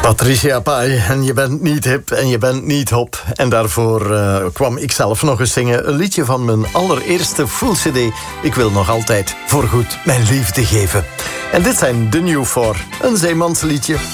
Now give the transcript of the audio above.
Patricia Pai, en je bent niet hip en je bent niet hop. En daarvoor kwam ik zelf nog eens zingen. Een liedje van mijn allereerste full cd. Ik wil nog altijd voorgoed mijn liefde geven. En dit zijn The New Four, een zeemansliedje.